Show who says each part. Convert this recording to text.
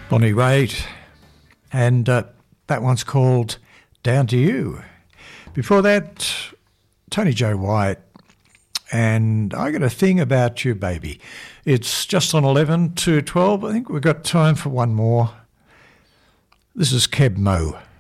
Speaker 1: Bonnie Raitt, and that one's called Down to You. Before that, Tony Joe White, and I Got a Thing About You, Baby. It's just on 11 to 12. I think we've got time for one more. This is Keb Mo.